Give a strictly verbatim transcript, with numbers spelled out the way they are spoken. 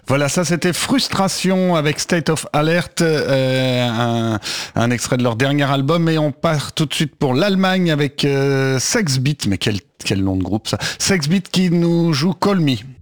Voilà, ça c'était Frustration avec State of Alert, euh, un, un extrait de leur dernier album, et on part tout de suite pour l'Allemagne avec euh, Sex Beat, mais quel, quel nom de groupe ça, Sex Beat qui nous joue Call Me.